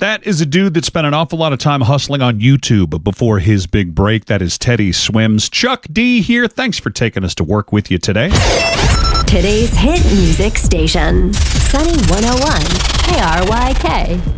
That is a dude that spent an awful lot of time hustling on YouTube before his big break. That is Teddy Swims. Chuck D here. Thanks for taking us to work with you today. Today's hit music station, Sunny 101 KRYK.